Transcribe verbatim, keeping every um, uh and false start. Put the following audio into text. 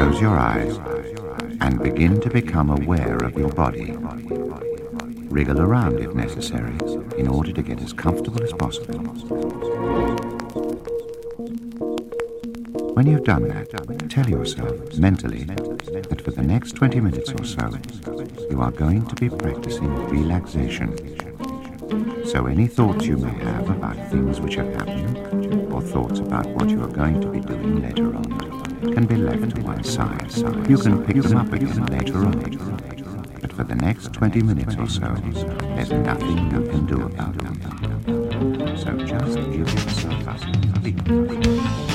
Close your eyes and begin to become aware of your body. Wriggle around if necessary in order to get as comfortable as possible. When you've done that, tell yourself mentally that for the next twenty minutes or so, you are going to be practicing relaxation. So any thoughts you may have about things which have happened, or thoughts about what you are going to be doing later on, can be left to one side. You can pick them up again later on. But for the next twenty minutes or so, there's nothing you can do about them. So just give yourself up completely.